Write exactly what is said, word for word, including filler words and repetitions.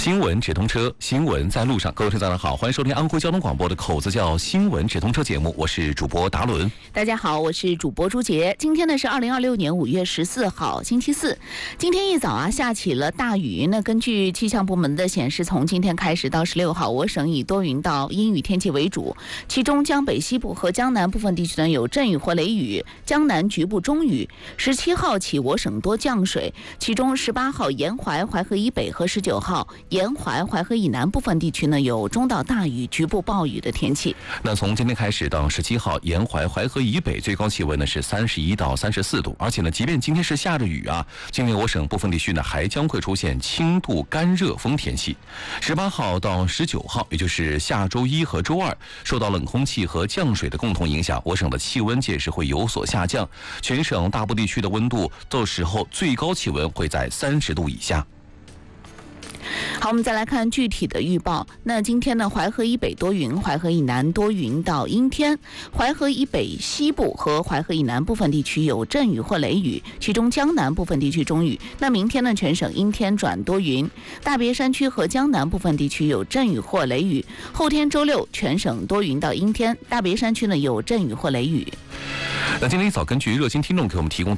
新闻直通车，新闻在路上。各位听众早上好，欢迎收听安徽交通广播的口子叫新闻直通车节目，我是主播达伦。 大家好，我是主播朱杰。今天呢是二零二六年五月十四号，星期四。今天一早啊下起了大雨。那根据气象部门的显示，从今天开始到十六号，我省以多云到阴雨天气为主，其中江北西部和江南部分地区呢有阵雨或雷雨，江南局部中雨。十七号起，我省多降水，其中十八号沿淮、淮河以北和十九号沿淮、淮河以南部分地区呢有中到大雨、局部暴雨的天气。 那从今天开始到十七号，沿淮、淮河以北最高气温呢是三十一到三十四度，而且呢，即便今天是下着雨啊，今天我省部分地区呢还将会出现轻度干热风天气。十八号到十九号，也就是下周一和周二，受到冷空气和降水的共同影响，我省的气温届时会有所下降，全省大部地区的温度到时候最高气温会在三十度以下。 好，我们再来看具体的预报。那今天呢，淮河以北多云，淮河以南多云到阴天，淮河以北西部和淮河以南部分地区有阵雨或雷雨，其中江南部分地区中雨。那明天呢，全省阴天转多云，大别山区和江南部分地区有阵雨或雷雨。后天周六全省多云到阴天，大别山区呢有阵雨或雷雨。 那今天一早，根据热心听众给我们提供